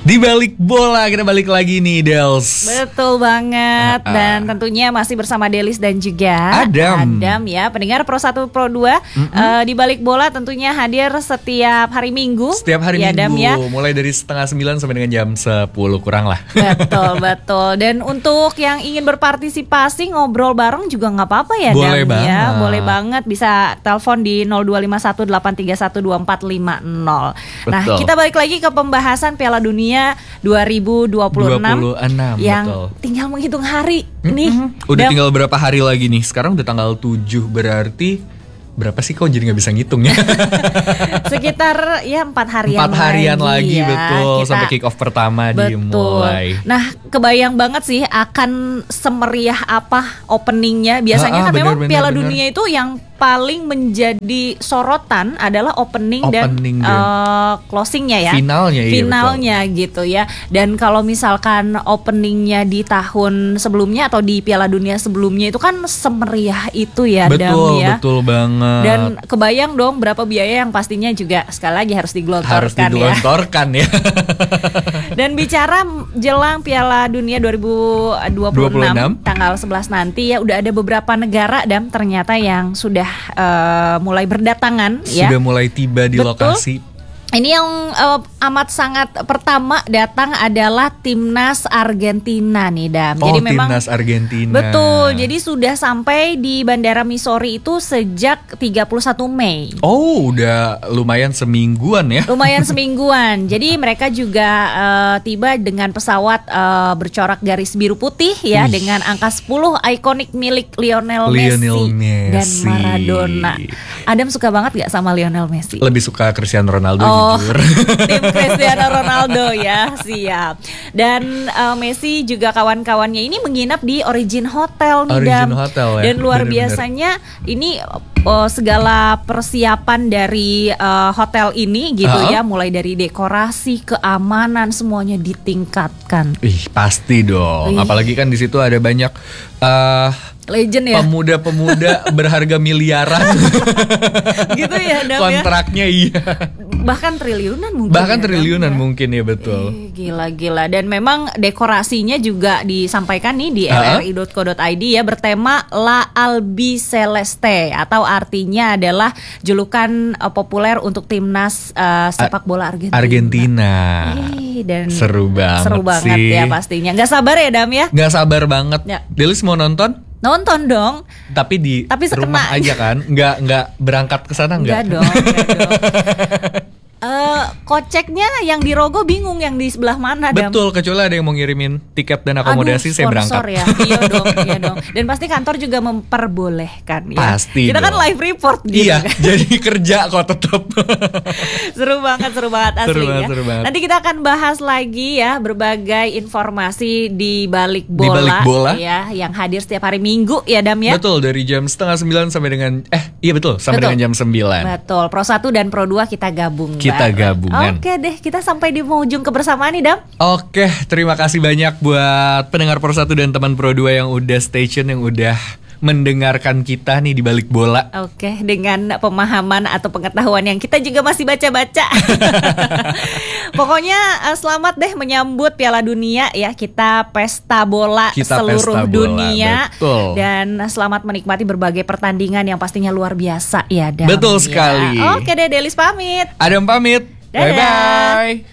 Di balik bola kita balik lagi nih, Dels. Betul banget. Dan tentunya masih bersama Delis dan juga Adam ya, pendengar Pro 1 Pro 2. Di balik bola tentunya hadir setiap hari Minggu. Setiap hari ya, Minggu ya. mulai dari 8:30 sampai dengan jam 10 kurang lah. Betul. Dan untuk yang ingin berpartisipasi ngobrol bareng juga nggak apa-apa ya, Boleh Dam, banget. ya. Boleh banget, bisa telepon di 02518312450. Nah, kita balik lagi ke pembahasan Piala Dunia 2026 yang betul. tinggal menghitung hari nih. Udah tinggal berapa hari lagi nih? Sekarang udah tanggal 7, berarti berapa sih, kok jadi gak bisa ngitung ya? Sekitar ya 4 harian 4 harian lagi ya. betul. Sampai kick off pertama dimulai. Nah, kebayang banget sih akan semeriah apa openingnya. Biasanya kan memang Piala Dunia itu yang paling menjadi sorotan adalah opening dan closingnya ya, finalnya gitu ya. Dan kalau misalkan openingnya di tahun sebelumnya atau di Piala Dunia sebelumnya itu kan semeriah itu ya, betul, Dam, ya. Betul banget. Dan kebayang dong berapa biaya yang pastinya juga sekali lagi harus digelontorkan ya. Dan bicara jelang Piala Dunia 2026 tanggal 11 nanti ya, udah ada beberapa negara, Dam, ternyata yang sudah mulai berdatangan, sudah mulai tiba di lokasi. Ini yang amat sangat pertama datang adalah timnas Argentina nih, Dam. Jadi memang timnas Argentina. Betul. Jadi sudah sampai di Bandara Missouri itu sejak 31 Mei. Oh, udah lumayan semingguan ya. Lumayan semingguan. Jadi mereka juga tiba dengan pesawat bercorak garis biru putih ya, dengan angka 10 ikonik milik Lionel Messi dan Maradona. Adam suka banget gak sama Lionel Messi? Lebih suka Cristiano Ronaldo. Tim Cristiano Ronaldo ya, siap. Dan Messi juga kawan-kawannya ini menginap di Origin Hotel nih, Dam. Hotel, ya? Dan luar biasanya ini segala persiapan dari hotel ini gitu ya, mulai dari dekorasi, keamanan, semuanya ditingkatkan. Pasti dong. Apalagi kan di situ ada banyak legend ya, pemuda-pemuda berharga miliaran. Gitu ya, Dam, kontraknya ya? Bahkan triliunan mungkin. Mungkin ya, betul. Gila. Dan memang dekorasinya juga disampaikan nih di rri.co.id ya, bertema La Albi Celeste, atau artinya adalah julukan populer untuk timnas sepak bola Argentina. Dan seru banget sih ya pastinya. Gak sabar ya, Dam, ya? Gak sabar banget ya. Delis mau nonton? Nonton dong. Tapi di rumah aja kan? Nggak berangkat ke sana nggak? Nggak dong. Koceknya yang di Rogo bingung yang di sebelah mana, Dam. Betul, kecuali ada yang mau ngirimin tiket dan akomodasi. Saya berangkat ya. Iya dong. Dan pasti kantor juga memperbolehkan ya. Pasti kita dong. Kan live report gitu. Iya, jadi kerja kok tetap. Seru banget asli ya. Seru banget. Nanti kita akan bahas lagi ya berbagai informasi di balik bola ya, yang hadir setiap hari Minggu ya, Dam, ya. Betul, dari jam 8:30 sampai dengan dengan jam 9. Betul. Pro 1 dan Pro 2 kita gabung. Gabungan. Oke deh, kita sampai di ujung kebersamaan nih, Dam. Oke, terima kasih banyak buat pendengar Pro 1 dan teman Pro 2 yang udah stay tune, yang udah mendengarkan kita nih di balik bola. Oke, dengan pemahaman atau pengetahuan yang kita juga masih baca-baca. Pokoknya selamat deh menyambut Piala Dunia ya. Kita pesta bola seluruh dunia. Betul. Dan selamat menikmati berbagai pertandingan yang pastinya luar biasa ya, Dam. Betul sekali. Oke deh, Delis pamit. Adam pamit. Bye-bye.